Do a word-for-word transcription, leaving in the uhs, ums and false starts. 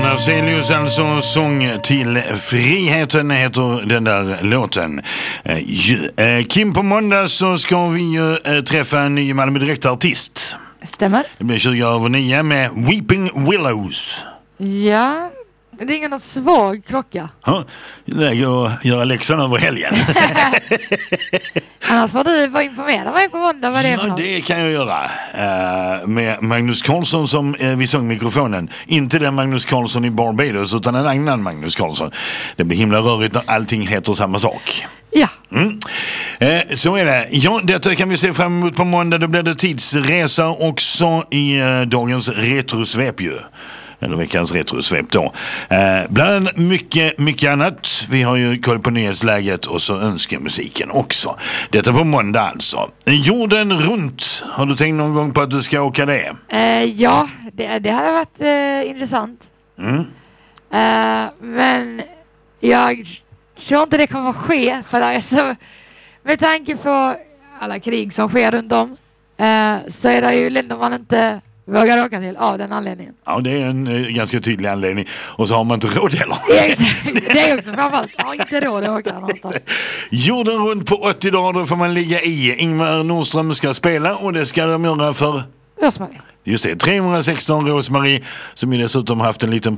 Afzelius alltså, sång till friheten heter den där låten. Eh, ju, eh, Kim, på måndag så ska vi ju eh, träffa en ny Malmö Direkt-artist. Stämmer. Det blir tjugo över nio med Weeping Willows. Ja, det ringer något svag klocka. Ja, lägger och göra läxan över helgen. Annars får du vara informerad mig på måndag vad det är för Ja, något. det kan jag göra. Uh, med Magnus Carlsson som uh, vid sångmikrofonen. Inte den Magnus Carlsson i Barbados utan en annan Magnus Carlsson. Det blir himla rörigt när allting heter samma sak. Ja. Mm. Eh, så är det. Ja, detta kan vi se fram emot på måndag. Då blir det tidsresa också i eh, dagens retrosvep ju. Eller veckans retrosvep då. Eh, bland mycket, mycket annat. Vi har ju koll på nyhetsläget och så önskemusiken också. Detta på måndag alltså. Jorden runt. Har du tänkt någon gång på att du ska åka det? Eh, ja, det, det hade varit eh, intressant. Mm. Eh, men jag tror inte det kommer att ske. För alltså, med tanke på alla krig som sker runt om eh, så är det ju länder man inte vågar åka till av den anledningen. Ja, det är en eh, ganska tydlig anledning. Och så har man inte råd heller. Det är, det är också framförallt. Jag har inte råd att åka någonstans. Jorden runt på åttio dagar, då får man ligga i. Ingmar Nordström ska spela och det ska de göra för... Rosmarie. Just det, trehundrasexton Rosmarie som ju dessutom haft en liten